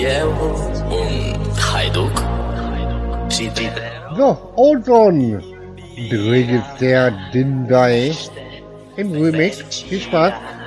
und Hajduk. So, Ozone. Dregester Dindai im Remix. Viel Spaß.